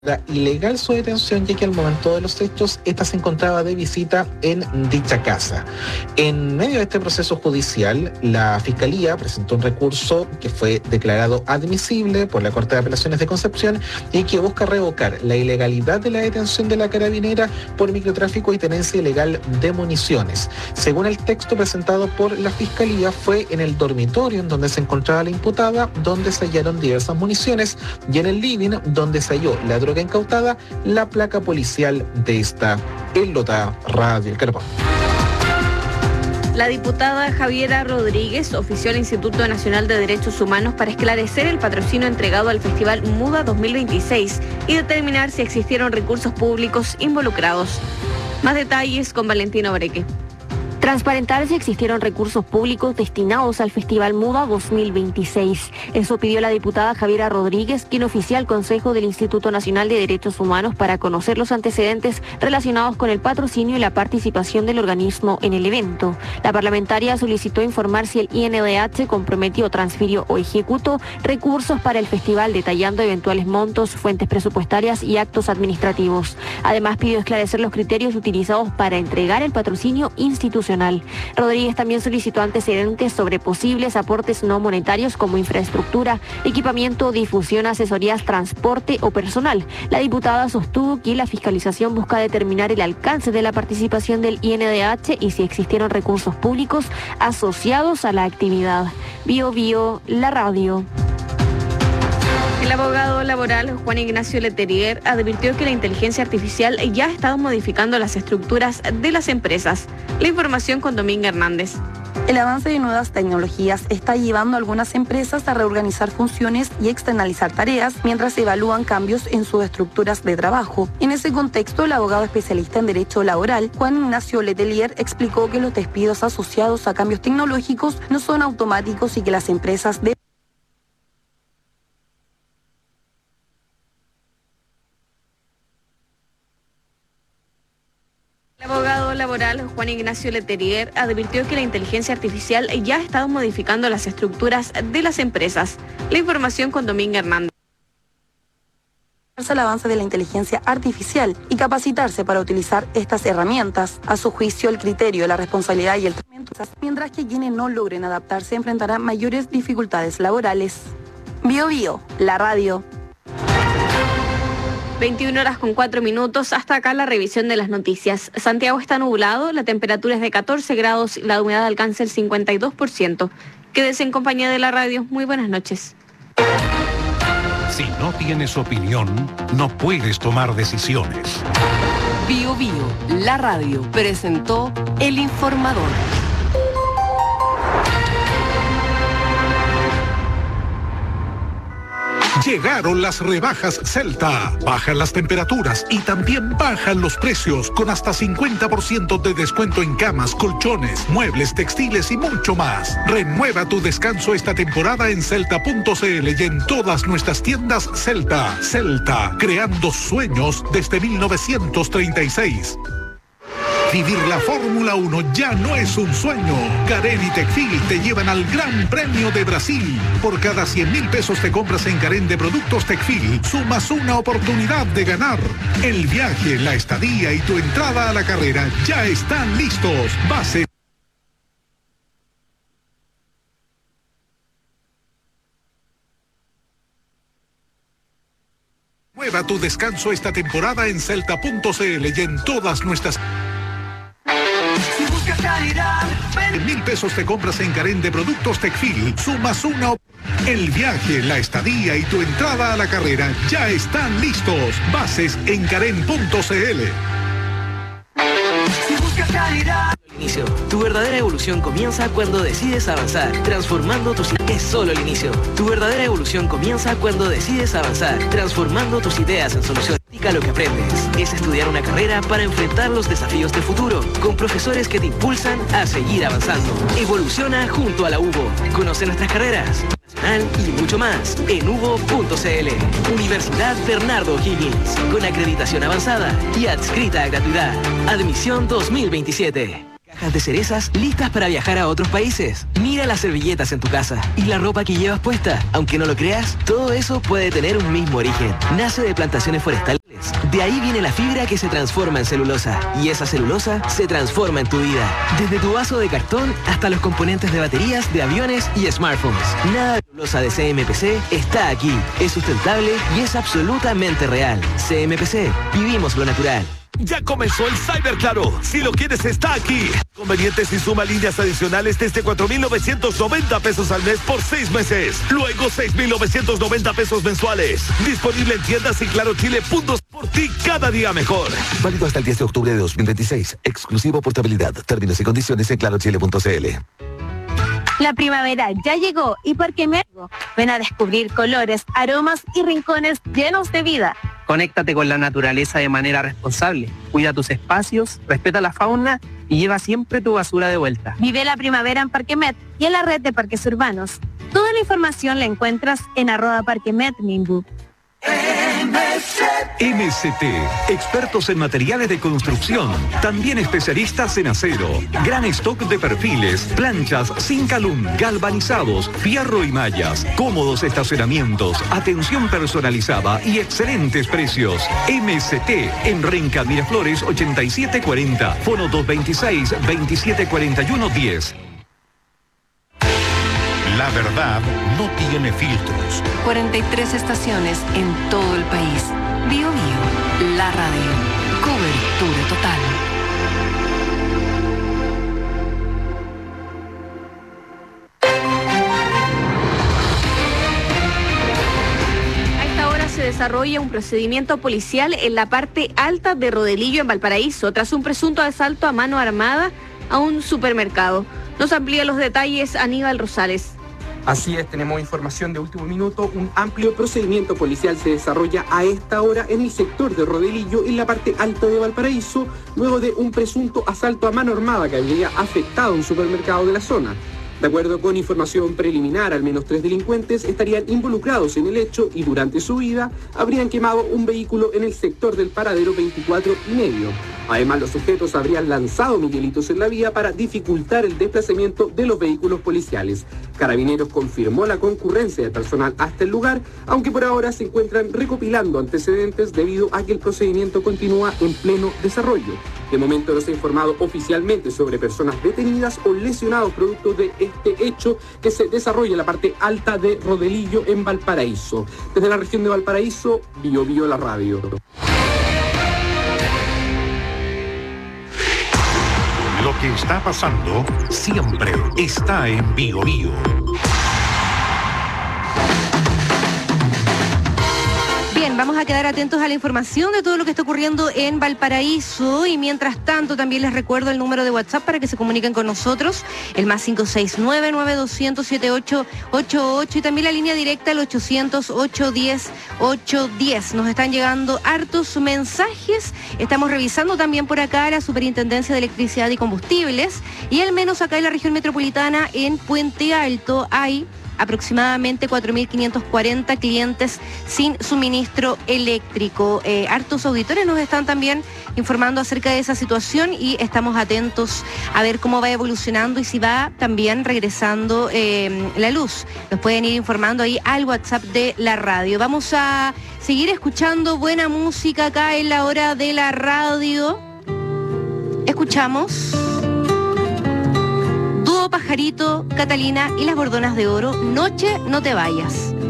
ilegal su detención, ya que al momento de los hechos esta se encontraba de visita en dicha casa. En medio de este proceso judicial, la Fiscalía presentó un recurso que fue declarado admisible por la Corte de Apelaciones de Concepción y que busca revocar la ilegalidad de la detención de la carabinera por microtráfico y tenencia ilegal de municiones. Según el texto presentado por la Fiscalía, fue en el dormitorio en donde se encontraba la imputada, donde se hallaron diversas municiones, y en el living donde se halló la droga incautada, la placa policial de esta. El Lota Radio El Carpón. La diputada Javiera Rodríguez ofició al Instituto Nacional de Derechos Humanos para esclarecer el patrocinio entregado al Festival Muda 2026 y determinar si existieron recursos públicos involucrados. Más detalles con Valentino Breque. Transparentar si existieron recursos públicos destinados al Festival Muda 2026. Eso pidió la diputada Javiera Rodríguez, quien ofició al Consejo del Instituto Nacional de Derechos Humanos para conocer los antecedentes relacionados con el patrocinio y la participación del organismo en el evento. La parlamentaria solicitó informar si el INDH comprometió, transfirió o ejecutó recursos para el festival, detallando eventuales montos, fuentes presupuestarias y actos administrativos. Además, pidió esclarecer los criterios utilizados para entregar el patrocinio institucional. Rodríguez también solicitó antecedentes sobre posibles aportes no monetarios como infraestructura, equipamiento, difusión, asesorías, transporte o personal. La diputada sostuvo que la fiscalización busca determinar el alcance de la participación del INDH y si existieron recursos públicos asociados a la actividad. Bio, la radio. El abogado laboral Juan Ignacio Letelier advirtió que la inteligencia artificial ya ha estado modificando las estructuras de las empresas. La información con Dominga Hernández. El avance de nuevas tecnologías está llevando a algunas empresas a reorganizar funciones y externalizar tareas mientras se evalúan cambios en sus estructuras de trabajo. En ese contexto, el abogado especialista en Derecho Laboral, Juan Ignacio Letelier, explicó que los despidos asociados a cambios tecnológicos no son automáticos y que las empresas deben... El abogado laboral Juan Ignacio Letelier advirtió que la inteligencia artificial ya ha estado modificando las estructuras de las empresas. La información con Dominga Hernández. El avance de la inteligencia artificial y capacitarse para utilizar estas herramientas. A su juicio, el criterio, la responsabilidad y el tratamiento, mientras que quienes no logren adaptarse enfrentarán mayores dificultades laborales. Bio, la radio. 21:04. Hasta acá la revisión de las noticias. Santiago está nublado, la temperatura es de 14 grados y la humedad alcanza el 52%. Quédese en compañía de la radio. Muy buenas noches. Si no tienes opinión, no puedes tomar decisiones. Bio, la radio, presentó El Informador. Llegaron las rebajas Celta. Bajan las temperaturas y también bajan los precios con hasta 50% de descuento en camas, colchones, muebles, textiles y mucho más. Renueva tu descanso esta temporada en Celta.cl y en todas nuestras tiendas Celta. Celta, creando sueños desde 1936. Vivir la Fórmula 1 ya no es un sueño. Carén y Tecfil te llevan al Gran Premio de Brasil. Por cada 100.000 pesos te compras en Carén de productos Tecfil, sumas una oportunidad de ganar. El viaje, la estadía y tu entrada a la carrera ya están listos. Base. Mueva tu descanso esta temporada en Celta.cl y en todas nuestras... Si buscas calidad, 1.000 pesos te compras en Carén de productos Tecfil, sumas una... El viaje, la estadía y tu entrada a la carrera ya están listos. Bases en Carén.cl. si buscas calidad. Inicio. Tu verdadera evolución comienza cuando decides avanzar, transformando tus ideas. Es solo el inicio. Tu verdadera evolución comienza cuando decides avanzar, transformando tus ideas en soluciones. Practica lo que aprendes. Es estudiar una carrera para enfrentar los desafíos del futuro, con profesores que te impulsan a seguir avanzando. Evoluciona junto a la UBO. Conoce nuestras carreras y mucho más en ubo.cl. Universidad Bernardo O'Higgins, con acreditación avanzada y adscrita a gratuidad. Admisión 2027. de cerezas listas para viajar a otros países. Mira las servilletas en tu casa y la ropa que llevas puesta. Aunque no lo creas, todo eso puede tener un mismo origen. Nace de plantaciones forestales. De ahí viene la fibra que se transforma en celulosa. Y esa celulosa se transforma en tu vida. Desde tu vaso de cartón hasta los componentes de baterías de aviones y smartphones. Nada de celulosa de CMPC está aquí. Es sustentable y es absolutamente real. CMPC. Vivimos lo natural. Ya comenzó el Cyber Claro. Si lo quieres, está aquí. Convenientes y suma líneas adicionales desde 4,990 pesos al mes por 6 meses. Luego 6,990 pesos mensuales. Disponible en tiendas y Claro Chile. Puntos por ti cada día mejor. Válido hasta el 10 de octubre de 2026. Exclusivo portabilidad. Términos y condiciones en clarochile.cl. La primavera ya llegó y Parquemet ven a descubrir colores, aromas y rincones llenos de vida. Conéctate con la naturaleza de manera responsable. Cuida tus espacios, respeta la fauna y lleva siempre tu basura de vuelta. Vive la primavera en Parquemet y en la red de parques urbanos. Toda la información la encuentras en @parquemetminbu. MST, expertos en materiales de construcción, también especialistas en acero, gran stock de perfiles, planchas, zinc alum, galvanizados, fierro y mallas, cómodos estacionamientos, atención personalizada y excelentes precios. MST en Renca Miraflores 8740, fono 226-2741-10. La verdad no tiene filtros. 43 estaciones en todo el país. Bio Bio, la radio. Cobertura total. A esta hora se desarrolla un procedimiento policial en la parte alta de Rodelillo, en Valparaíso, tras un presunto asalto a mano armada a un supermercado. Nos amplía los detalles Aníbal Rosales. Así es, tenemos información de último minuto. Un amplio procedimiento policial se desarrolla a esta hora en el sector de Rodelillo, en la parte alta de Valparaíso, luego de un presunto asalto a mano armada que habría afectado a un supermercado de la zona. De acuerdo con información preliminar, al menos 3 delincuentes estarían involucrados en el hecho y durante su huida habrían quemado un vehículo en el sector del paradero 24 y medio. Además, los sujetos habrían lanzado miguelitos en la vía para dificultar el desplazamiento de los vehículos policiales. Carabineros confirmó la concurrencia de personal hasta el lugar, aunque por ahora se encuentran recopilando antecedentes debido a que el procedimiento continúa en pleno desarrollo. De momento no se ha informado oficialmente sobre personas detenidas o lesionados producto de este hecho que se desarrolla en la parte alta de Rodelillo, en Valparaíso. Desde la región de Valparaíso, Bio Bio, la radio. Lo que está pasando siempre está en Bio Bio. Bien, vamos a quedar atentos a la información de todo lo que está ocurriendo en Valparaíso y mientras tanto también les recuerdo el número de WhatsApp para que se comuniquen con nosotros, el +569-9200-7888 y también la línea directa el 800-810-810. Nos están llegando hartos mensajes, estamos revisando también por acá la Superintendencia de Electricidad y Combustibles y al menos acá en la región metropolitana en Puente Alto hay aproximadamente 4.540 clientes sin suministro eléctrico. Hartos auditores nos están también informando acerca de esa situación y estamos atentos a ver cómo va evolucionando y si va también regresando la luz. Nos pueden ir informando ahí al WhatsApp de la radio. Vamos a seguir escuchando buena música acá en la hora de la radio. Escuchamos Pajarito, Catalina y las Bordonas de Oro, Noche no te vayas.